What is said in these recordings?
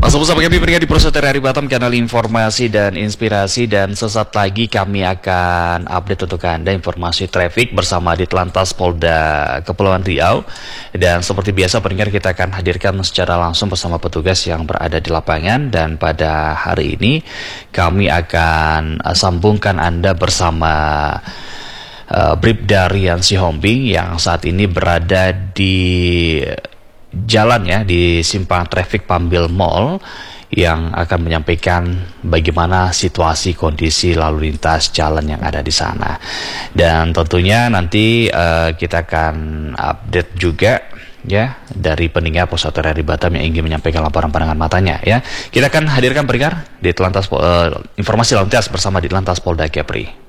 Masuk bersama kami pria di Proseter Hari Batam, kanal informasi dan inspirasi, dan sesaat lagi kami akan update untuk Anda informasi traffic bersama Ditlantas Polda Kepulauan Riau. Dan seperti biasa pendengar, kita akan hadirkan secara langsung bersama petugas yang berada di lapangan, dan pada hari ini kami akan sambungkan Anda bersama Bribda Rian Sihombing yang saat ini berada di jalan di simpang trafik Pambil Mall, yang akan menyampaikan bagaimana situasi kondisi lalu lintas jalan yang ada di sana. Dan tentunya nanti kita akan update juga dari pendengar Proseter Hari Batam yang ingin menyampaikan laporan pandangan matanya Kita akan hadirkan pendengar di Ditlantas informasi lalu lintas bersama Ditlantas Polda Kepri.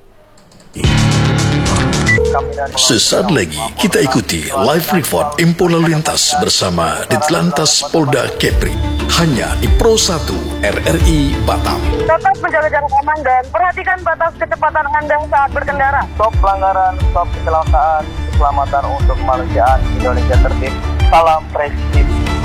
Sesaat lagi kita ikuti live report info lalu lintas bersama Ditlantas Polda Kepri, hanya di Pro 1 RRI Batam. Tetap menjaga jarak aman dan perhatikan batas kecepatan Anda saat berkendara. Stop pelanggaran, stop kecelakaan, keselamatan untuk kemanusiaan. Indonesia tertib. Salam presisi.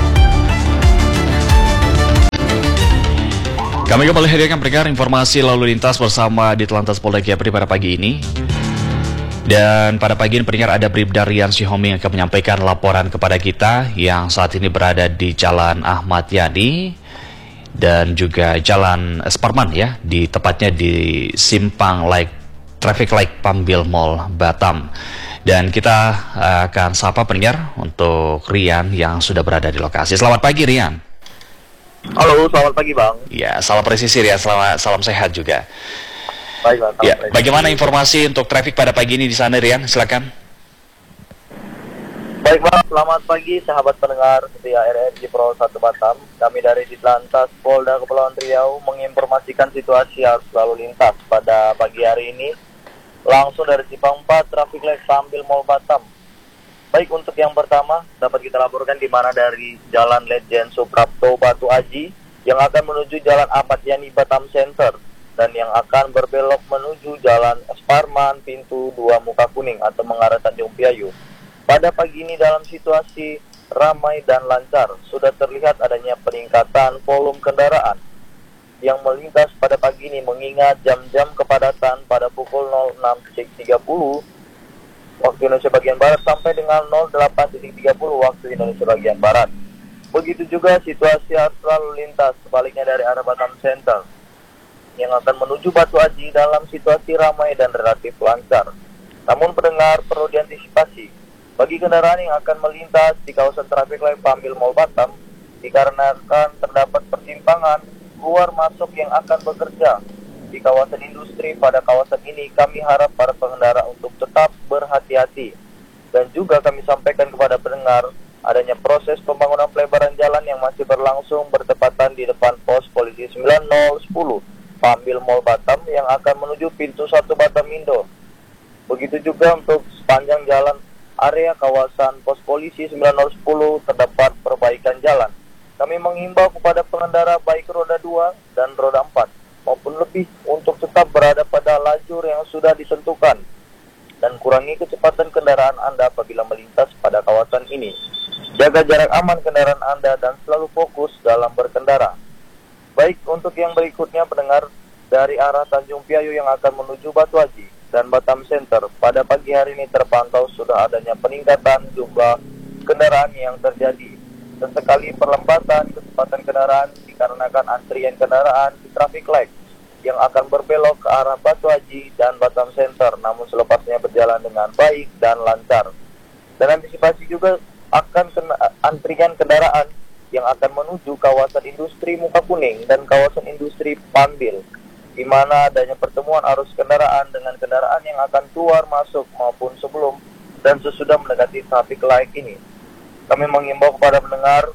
Kami kembali hadirkan pendengar informasi lalu lintas bersama Ditlantas Polda Kepri pada pagi ini. Dan pada pagi ini pendengar, ada Bribda Rian Sihombing yang akan menyampaikan laporan kepada kita yang saat ini berada di Jalan Ahmad Yani dan juga Jalan Sparman tepatnya di simpang traffic light Pambil Mall Batam. Dan kita akan sapa pendengar untuk Rian yang sudah berada di lokasi. Selamat pagi Rian. Halo, selamat pagi Bang. Ya, salam presisi Rian, salam sehat juga. Baik, Bang. Bagaimana informasi untuk traffic pada pagi ini di sana, Rian? Silakan. Baik, Bang. Selamat pagi, sahabat pendengar setia RRI Pro 1 Batam. Kami dari Ditlantas Polda Kepulauan Riau menginformasikan situasi arus lalu lintas pada pagi hari ini langsung dari Simpang 4 Traffic Light Pambil Mall Batam. Baik, untuk yang pertama dapat kita laporkan di mana dari Jalan Ledjen Suprapto Batu Aji yang akan menuju Jalan Ahmad Yani Batam Center, dan yang akan berbelok menuju Jalan Sparman pintu 2 Muka Kuning atau mengarah Tanjung Priayu. Pada pagi ini dalam situasi ramai dan lancar, sudah terlihat adanya peningkatan volume kendaraan yang melintas pada pagi ini, mengingat jam-jam kepadatan pada pukul 06.30 waktu Indonesia bagian Barat sampai dengan 08.30 waktu Indonesia bagian Barat. Begitu juga situasi arus lalu lintas sebaliknya dari arah Batam Center yang akan menuju Batu Aji dalam situasi ramai dan relatif lancar. Namun pendengar, perlu diantisipasi bagi kendaraan yang akan melintas di kawasan traffic light Pambil Mall Batam, dikarenakan terdapat persimpangan keluar masuk yang akan bekerja di kawasan industri. Pada kawasan ini kami harap para pengendara untuk tetap berhati-hati, dan juga kami sampaikan kepada pendengar adanya proses pembangunan pelebaran jalan yang masih berlangsung bertepatan di depan pos polisi 9010 Pambil Mall Batam yang akan menuju pintu 1 Batam Indo. Begitu juga untuk sepanjang jalan area kawasan pos polisi 9010 terdapat perbaikan jalan. Kami menghimbau kepada pengendara baik roda 2 dan roda 4 maupun lebih untuk tetap berada pada lajur yang sudah ditentukan dan kurangi kecepatan kendaraan Anda apabila melintas pada kawasan ini. Jaga jarak aman kendaraan Anda dan selalu fokus dalam berkendara. Baik, untuk yang berikutnya pendengar, dari arah Tanjung Priayu yang akan menuju Batu Aji dan Batam Center, pada pagi hari ini terpantau sudah adanya peningkatan jumlah kendaraan yang terjadi. Sesekali perlambatan kecepatan kendaraan dikarenakan antrian kendaraan di traffic light yang akan berbelok ke arah Batu Aji dan Batam Center, namun selepasnya berjalan dengan baik dan lancar. Dan antisipasi juga akan antrian kendaraan yang akan menuju kawasan industri Muka Kuning dan kawasan industri Pambil, di mana adanya pertemuan arus kendaraan dengan kendaraan yang akan keluar masuk maupun sebelum dan sesudah mendekati traffic light ini. Kami mengimbau kepada pendengar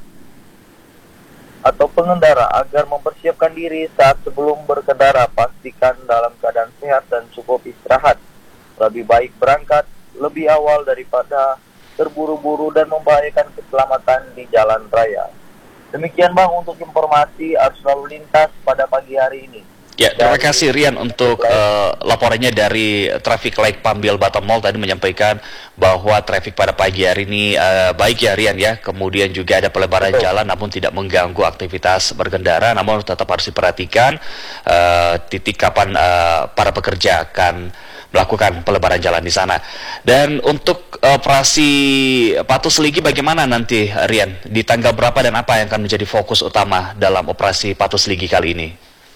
atau pengendara agar mempersiapkan diri saat sebelum berkendara. Pastikan dalam keadaan sehat dan cukup istirahat. Lebih baik berangkat lebih awal daripada terburu-buru dan membahayakan keselamatan di jalan raya. Demikian Bang untuk informasi arus lalu lintas pada pagi hari ini. Ya, terima kasih Rian untuk laporannya dari Traffic Light Pambil Batam Mall tadi menyampaikan bahwa traffic pada pagi hari ini baik ya Rian ya. Kemudian juga ada pelebaran jalan namun tidak mengganggu aktivitas berkendara, namun tetap harus diperhatikan titik kapan para pekerja akan melakukan pelebaran jalan di sana. Dan untuk operasi Patuh Seligi bagaimana nanti Rian? Di tanggal berapa dan apa yang akan menjadi fokus utama dalam operasi Patuh Seligi kali ini?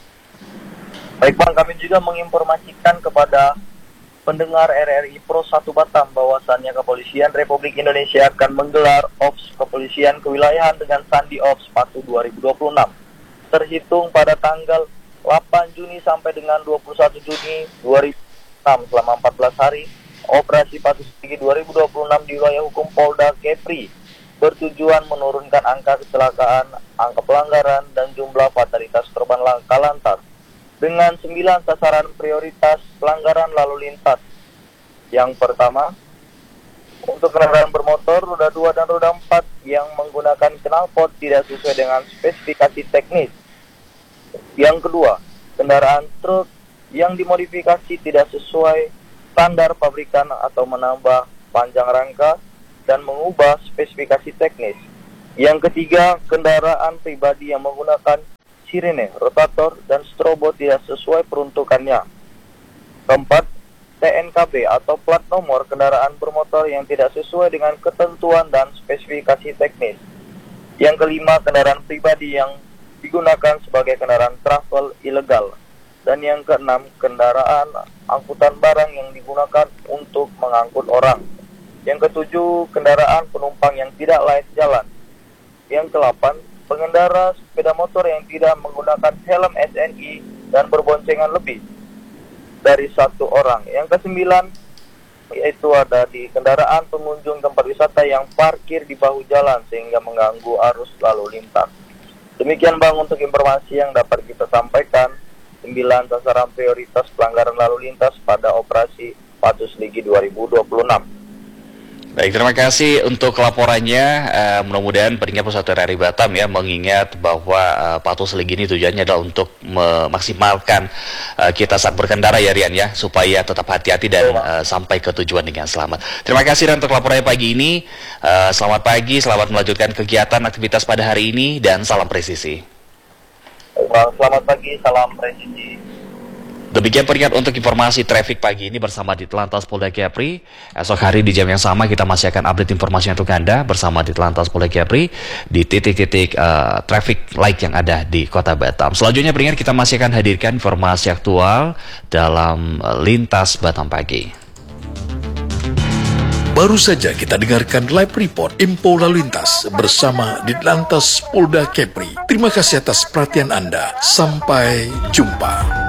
Baik Bang, kami juga menginformasikan kepada pendengar RRI Pro 1 Batam bahwasannya Kepolisian Republik Indonesia akan menggelar Ops Kepolisian Kewilayahan dengan Sandi Ops Patuh 2026 terhitung pada tanggal 8 Juni sampai dengan 21 Juni 2006 selama 14 hari. Operasi Patuh Seligi 2026 di wilayah hukum Polda Kepri bertujuan menurunkan angka kecelakaan, angka pelanggaran, dan jumlah fatalitas korban laka lantas dengan 9 sasaran prioritas pelanggaran lalu lintas. Yang pertama, untuk kendaraan bermotor roda 2 dan roda 4 yang menggunakan knalpot tidak sesuai dengan spesifikasi teknis. Yang kedua, kendaraan truk yang dimodifikasi tidak sesuai standar pabrikan atau menambah panjang rangka dan mengubah spesifikasi teknis. Yang ketiga, kendaraan pribadi yang menggunakan sirene, rotator, dan strobo tidak sesuai peruntukannya. Keempat, TNKB atau plat nomor kendaraan bermotor yang tidak sesuai dengan ketentuan dan spesifikasi teknis. Yang kelima, kendaraan pribadi yang digunakan sebagai kendaraan travel ilegal. Dan yang keenam, kendaraan angkutan barang yang digunakan untuk mengangkut orang. Yang ketujuh, kendaraan penumpang yang tidak layak jalan. Yang kedelapan, pengendara sepeda motor yang tidak menggunakan helm SNI dan berboncengan lebih dari 1 orang. Yang kesembilan, yaitu ada di kendaraan pengunjung tempat wisata yang parkir di bahu jalan sehingga mengganggu arus lalu lintas. Demikian Bang untuk informasi yang dapat kita sampaikan 9 sasaran prioritas pelanggaran lalu lintas pada operasi Patuh Seligi 2026. Baik, terima kasih untuk laporannya. Mudah-mudahan pendengar Pro 1 RRI Batam ya mengingat bahwa Patuh Seligi ini tujuannya adalah untuk memaksimalkan kita saat berkendara ya Rian ya, supaya tetap hati-hati dan sampai ke tujuan dengan selamat. Terima kasih Rian untuk laporannya pagi ini. Selamat pagi, selamat melanjutkan kegiatan aktivitas pada hari ini dan salam presisi. Selamat pagi, salam presisi. Demikian peringat untuk informasi traffic pagi ini bersama Ditlantas Polda Kepri. Esok hari di jam yang sama kita masih akan update informasi untuk Anda bersama Ditlantas Polda Kepri di titik-titik traffic light yang ada di Kota Batam. Selanjutnya peringat kita masih akan hadirkan informasi aktual dalam Lintas Batam Pagi. Baru saja kita dengarkan live report info lalu lintas bersama Ditlantas Polda Kepri. Terima kasih atas perhatian Anda. Sampai jumpa.